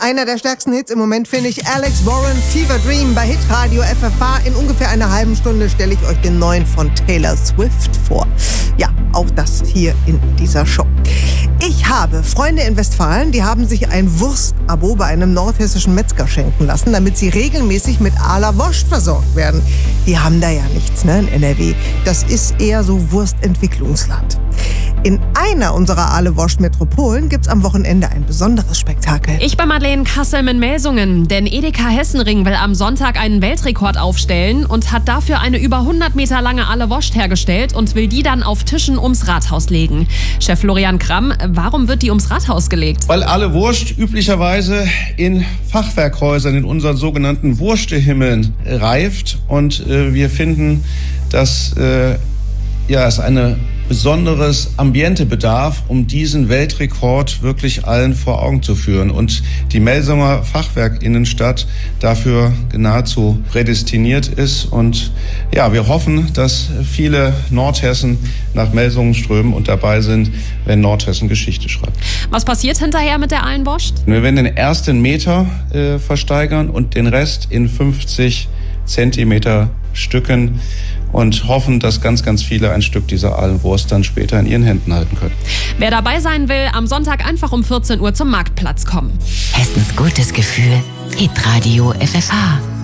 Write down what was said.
einer der stärksten Hits im Moment finde ich Alex Warren, Fever Dream bei Hitradio FFH. In ungefähr einer halben Stunde stelle ich euch den neuen von Taylor Swift vor. Ja, auch das hier in dieser Show. Ich habe Freunde in Westfalen, die haben sich ein Wurstabo bei einem nordhessischen Metzger schenken lassen, damit sie regelmäßig mit Aler Wurst versorgt werden. Die haben da ja nichts, ne, in NRW. Das ist eher so Wurstentwicklungsland. In einer unserer Ahle-Wurst-Metropolen gibt's am Wochenende ein besonderes Spektakel. Ich bei Madeleine Kassem in Melsungen, denn Edeka Hessenring will am Sonntag einen Weltrekord aufstellen und hat dafür eine über 100 Meter lange Ahle-Wurst hergestellt und will die dann auf Tischen ums Rathaus legen. Chef Florian Kramm, warum wird die ums Rathaus gelegt? Weil Ahle-Wurst üblicherweise in Fachwerkhäusern, in unseren sogenannten Wurstehimmeln reift und wir finden, dass es eine besonderes Ambiente bedarf, um diesen Weltrekord wirklich allen vor Augen zu führen. Und die Melsunger Fachwerkinnenstadt dafür nahezu prädestiniert ist. Und ja, wir hoffen, dass viele Nordhessen nach Melsungen strömen und dabei sind, wenn Nordhessen Geschichte schreibt. Was passiert hinterher mit der Ahlenwurst? Wir werden den ersten Meter versteigern und den Rest in 50 Zentimeter Stücken und hoffen, dass ganz, ganz viele ein Stück dieser Ahlenwurst dann später in ihren Händen halten können. Wer dabei sein will, am Sonntag einfach um 14 Uhr zum Marktplatz kommen. Hessens gutes Gefühl. Hitradio FFH.